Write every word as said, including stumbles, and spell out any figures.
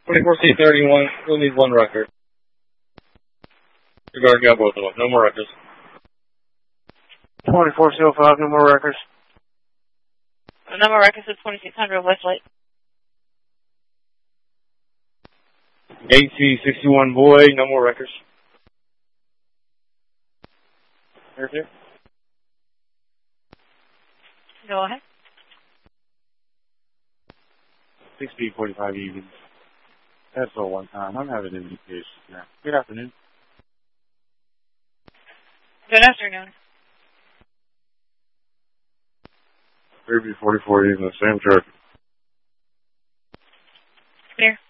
twenty-four C thirty-one, we'll need one record. Your guard got both of them. No more records. twenty-four C oh five, no more records. No more records at twenty-six hundred Westlake. eight C sixty-one Boy, no more records. Here, here. Go ahead. six B forty-five Evans. That's all one time. I'm having indications now. Good afternoon. Good afternoon. three B forty-four Evans, same chart. Clear.